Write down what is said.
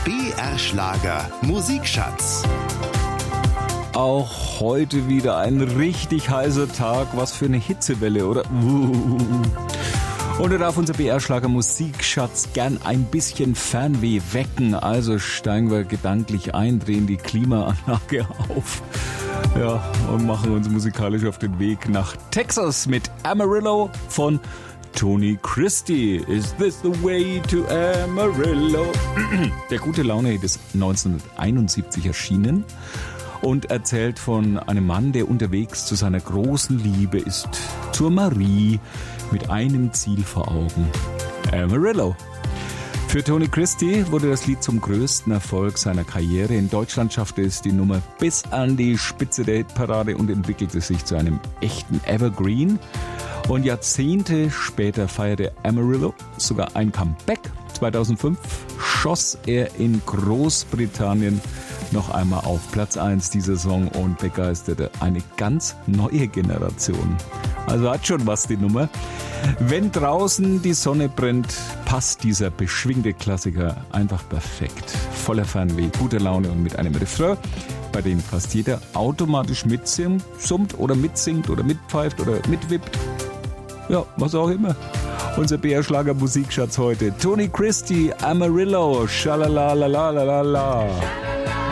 BR Schlager Musikschatz. Auch heute wieder ein richtig heißer Tag. Was für eine Hitzewelle, oder? Und da darf unser BR-Schlager Musikschatz gern ein bisschen Fernweh wecken. Also steigen wir gedanklich ein, drehen die Klimaanlage auf. Ja, und machen uns musikalisch auf den Weg nach Texas mit Amarillo von Tony Christie. Is this the way to Amarillo? Der gute Laune-Hit ist 1971 erschienen und erzählt von einem Mann, der unterwegs zu seiner großen Liebe ist, zur Marie, mit einem Ziel vor Augen: Amarillo. Für Tony Christie wurde das Lied zum größten Erfolg seiner Karriere. In Deutschland schaffte es die Nummer bis an die Spitze der Hitparade und entwickelte sich zu einem echten Evergreen. Und Jahrzehnte später feierte Amarillo sogar ein Comeback. 2005 schoss er in Großbritannien noch einmal auf Platz 1 dieser Song und begeisterte eine ganz neue Generation. Also hat schon was die Nummer. Wenn draußen die Sonne brennt, passt dieser beschwingte Klassiker einfach perfekt. Voller Fernweh, guter Laune und mit einem Refrain, bei dem fast jeder automatisch mitsummt oder mitsingt oder mitpfeift oder mitwippt. Ja, was auch immer. Unser BR-Schlager Musikschatz heute: Tony Christie, Amarillo, schalalalalala.